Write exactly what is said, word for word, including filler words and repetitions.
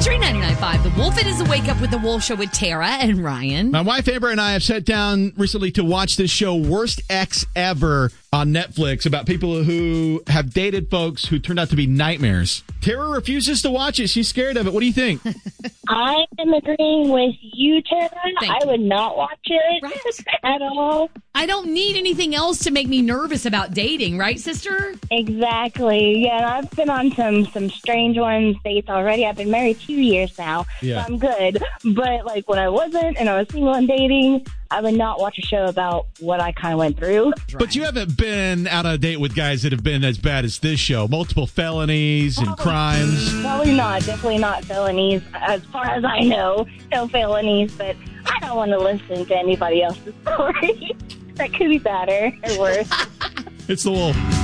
Country ninety-nine point five The Wolf. It is a Wake Up with the Wolf show with Tara and Ryan. My wife Amber and I have sat down recently to watch this show, Worst Ex Ever, on Netflix, about people who have dated folks who turned out to be nightmares. Tara refuses to watch it. She's scared of it. What do you think? I am agreeing with you, Tara. Thank I you. would not watch it Right. at all. I don't need anything else to make me nervous about dating, right, sister? Exactly. Yeah, and I've been on some some strange ones dates already. I've been married two years now, Yeah. so I'm good. But like when I wasn't and I was single and dating, I would not watch a show about what I kind of went through. But you haven't been out on a date with guys that have been as bad as this show. Multiple felonies and crimes. Probably not. Definitely not felonies. As far as I know, no felonies. But I don't want to listen to anybody else's story. That could be better or worse. It's the Wolf.